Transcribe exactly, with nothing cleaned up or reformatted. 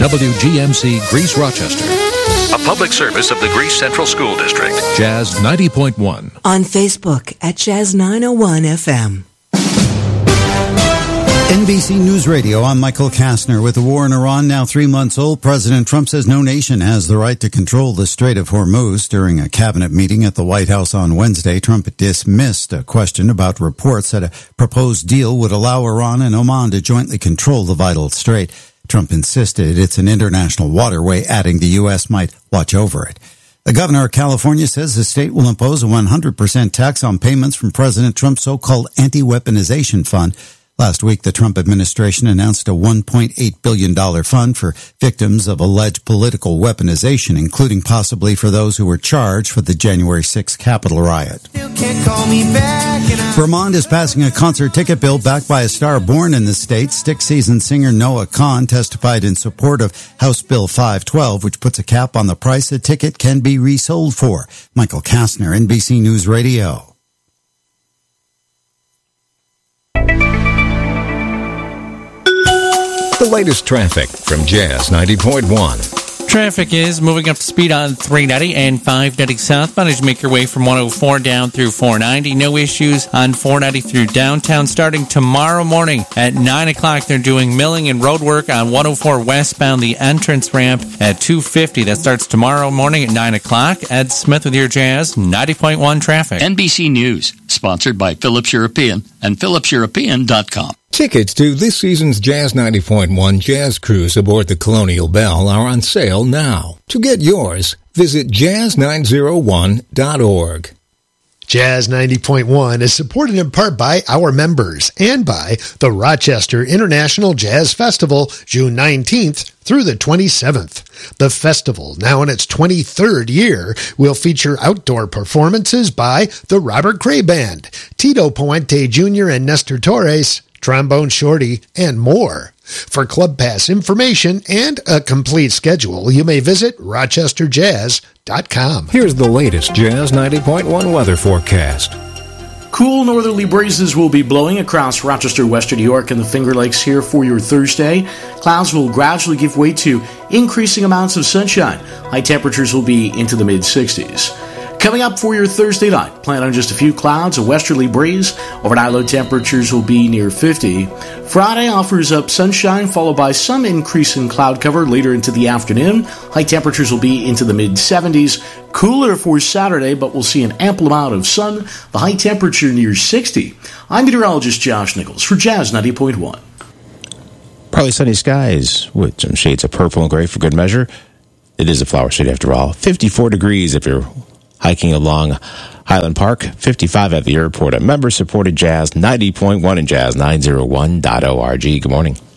W G M C Greece Rochester. A public service of the Greece Central School District. Jazz ninety point one. On Facebook at Jazz nine oh one F M. N B C News Radio, I'm Michael Kastner. With the war in Iran now three months old, President Trump says no nation has the right to control the Strait of Hormuz. During a cabinet meeting at the White House on Wednesday, Trump dismissed a question about reports that a proposed deal would allow Iran and Oman to jointly control the vital strait. Trump insisted it's an international waterway, adding the U S might watch over it. The governor of California says the state will impose a one hundred percent tax on payments from President Trump's so-called anti-weaponization fund. Last week, the Trump administration announced a one point eight billion dollars fund for victims of alleged political weaponization, including possibly for those who were charged for the January sixth Capitol riot. Vermont is passing a concert ticket bill backed by a star born in the state. Styx season singer Noah Kahan testified in support of House Bill five twelve, which puts a cap on the price a ticket can be resold for. Michael Kastner, N B C News Radio. The latest traffic from Jazz ninety point one. Traffic is moving up to speed on three ninety and five ninety southbound as you make your way from one oh four down through four ninety. No issues on four ninety through downtown. Starting tomorrow morning at nine o'clock, they're doing milling and road work on one oh four westbound, the entrance ramp at two fifty. That starts tomorrow morning at nine o'clock. Ed Smith with your Jazz ninety point one traffic. N B C News, sponsored by Phillips European and Phillips European dot com. Tickets to this season's Jazz ninety point one Jazz Cruise aboard the Colonial Belle are on sale now. To get yours, visit jazz nine oh one dot org. Jazz ninety point one is supported in part by our members and by the Rochester International Jazz Festival, June nineteenth through the twenty-seventh. The festival, now in its twenty-third year, will feature outdoor performances by the Robert Cray Band, Tito Puente Junior and Nestor Torres, Trombone Shorty, and more. For Club Pass information and a complete schedule, you may visit rochester jazz dot com. Here's the latest Jazz ninety point one weather forecast. Cool northerly breezes will be blowing across Rochester, Western New York, and the Finger Lakes here for your Thursday. Clouds will gradually give way to increasing amounts of sunshine. High temperatures will be into the mid sixties. Coming up for your Thursday night, plan on just a few clouds, a westerly breeze. Overnight low temperatures will be near fifty. Friday offers up sunshine, followed by some increase in cloud cover later into the afternoon. High temperatures will be into the mid seventies. Cooler for Saturday, but we'll see an ample amount of sun. The high temperature near sixty. I'm meteorologist Josh Nichols for Jazz ninety point one. Partly sunny skies with some shades of purple and gray for good measure. It is a flower state after all. fifty-four degrees if you're hiking along Highland Park, fifty-five at the airport. A member-supported Jazz ninety point one and Jazz nine oh one dot org. Good morning.